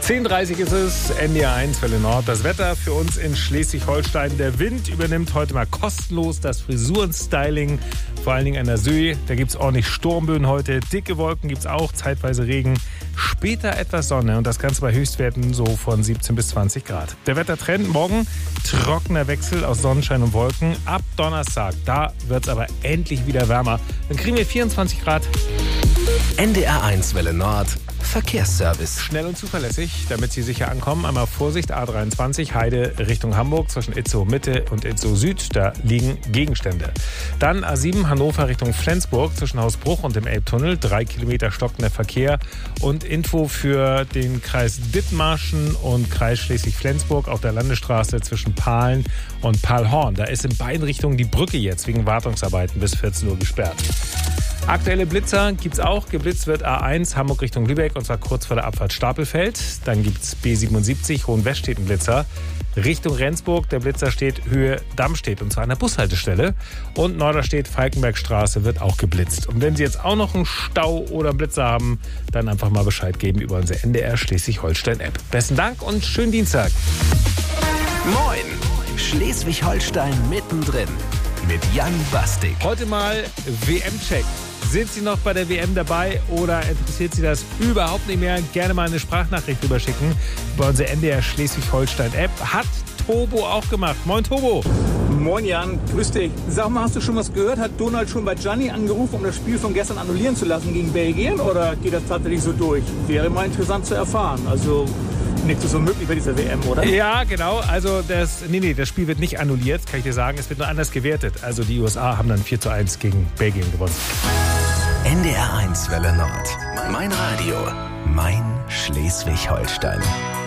10:30 ist es, NDR 1 Welle Nord. Das Wetter für uns in Schleswig-Holstein. Der Wind übernimmt heute mal kostenlos das Frisurenstyling, vor allen Dingen an der Söhe. Da gibt es ordentlich Sturmböen heute. Dicke Wolken gibt es auch, zeitweise Regen. Später etwas Sonne und das Ganze bei Höchstwerten so von 17 bis 20 Grad. Der Wettertrend morgen, trockener Wechsel aus Sonnenschein und Wolken. Ab Donnerstag, da wird es aber endlich wieder wärmer. Dann kriegen wir 24 Grad. NDR 1 Welle Nord. Verkehrsservice. Schnell und zuverlässig, damit Sie sicher ankommen. Einmal Vorsicht, A23 Heide Richtung Hamburg zwischen Itzehoe Mitte und Itzehoe Süd. Da liegen Gegenstände. Dann A7 Hannover Richtung Flensburg zwischen Hausbruch und dem Elbtunnel. 3 Kilometer stockender Verkehr. Und Info für den Kreis Dithmarschen und Kreis Schleswig-Flensburg auf der Landesstraße zwischen Pahlen und Pahlhorn. Da ist in beiden Richtungen die Brücke jetzt wegen Wartungsarbeiten bis 14 Uhr gesperrt. Aktuelle Blitzer gibt's auch. Geblitzt wird A1 Hamburg Richtung Lübeck und zwar kurz vor der Abfahrt Stapelfeld. Dann gibt's B77 Hohenweststedt Blitzer Richtung Rendsburg. Der Blitzer steht Höhe Dammstedt und zwar an der Bushaltestelle. Und Norderstedt Falkenbergstraße wird auch geblitzt. Und wenn Sie jetzt auch noch einen Stau oder einen Blitzer haben, dann einfach mal Bescheid geben über unsere NDR Schleswig-Holstein-App. Besten Dank und schönen Dienstag. Moin! Schleswig-Holstein mittendrin mit Jan Bastik. Heute mal WM-Check. Sind Sie noch bei der WM dabei oder interessiert Sie das überhaupt nicht mehr? Gerne mal eine Sprachnachricht rüberschicken über unsere NDR Schleswig-Holstein-App. Hat Tobo auch gemacht. Moin Tobo. Moin Jan, grüß dich. Sag mal, hast du schon was gehört? Hat Donald schon bei Gianni angerufen, um das Spiel von gestern annullieren zu lassen gegen Belgien? Oder geht das tatsächlich so durch? Wäre mal interessant zu erfahren. Also nichts ist unmöglich bei dieser WM, oder? Ja, genau. Also das Spiel wird nicht annulliert, kann ich dir sagen. Es wird nur anders gewertet. Also die USA haben dann 4:1 gegen Belgien gewonnen. NDR 1 Welle Nord. Mein Radio. Mein Schleswig-Holstein.